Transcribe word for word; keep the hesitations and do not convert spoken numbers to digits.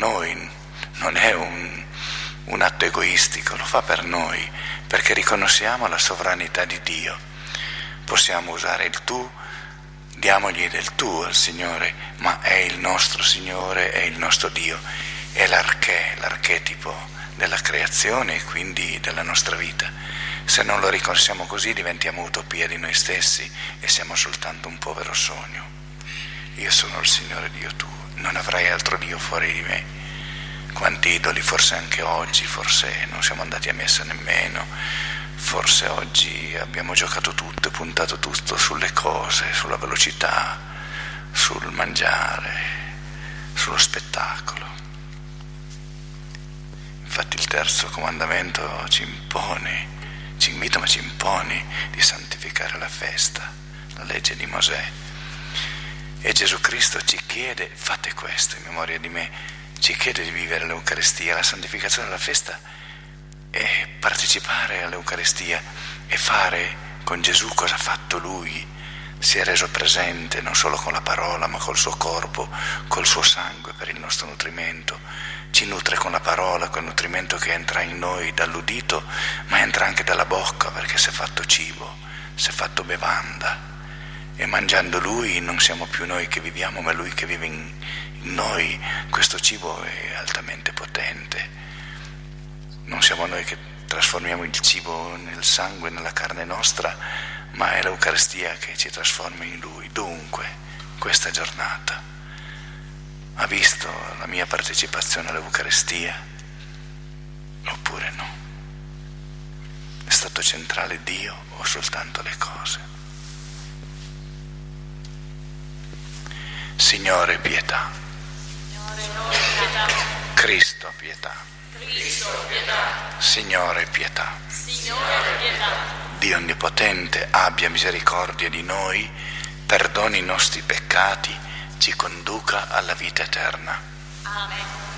noi, non è un, un atto egoistico, lo fa per noi, perché riconosciamo la sovranità di Dio. Possiamo usare il tu, diamogli del tu al Signore, ma è il nostro Signore, è il nostro Dio, è l'archè, l'archetipo della creazione e quindi della nostra vita. Se non lo riconosciamo così diventiamo utopia di noi stessi e siamo soltanto un povero sogno. Io sono il Signore Dio tuo, non avrai altro Dio fuori di me. Quanti idoli, forse anche oggi, forse non siamo andati a messa nemmeno, forse oggi abbiamo giocato tutto e puntato tutto sulle cose, sulla velocità, sul mangiare, sullo spettacolo. Infatti il terzo comandamento ci impone, ci invita ma ci impone di santificare la festa, la legge di Mosè. E Gesù Cristo ci chiede, fate questo in memoria di me, ci chiede di vivere l'Eucaristia, la santificazione della festa è partecipare all'Eucaristia e fare con Gesù cosa ha fatto Lui. Si è reso presente non solo con la parola ma col suo corpo, col suo sangue per il nostro nutrimento. Ci nutre con la parola, quel nutrimento che entra in noi dall'udito ma entra anche dalla bocca, perché si è fatto cibo, si è fatto bevanda. E mangiando Lui non siamo più noi che viviamo, ma Lui che vive in, in noi. Questo cibo è altamente potente. Non siamo noi che trasformiamo il cibo nel sangue, nella carne nostra, ma è l'Eucaristia che ci trasforma in Lui. Dunque, questa giornata ha visto la mia partecipazione all'Eucaristia? Oppure no? È stato centrale Dio o soltanto le cose? Signore, pietà. Signore, pietà. Cristo, pietà. Cristo, pietà. Signore, pietà. Signore, pietà. Dio Onnipotente, abbia misericordia di noi, perdoni i nostri peccati, ci conduca alla vita eterna. Amen.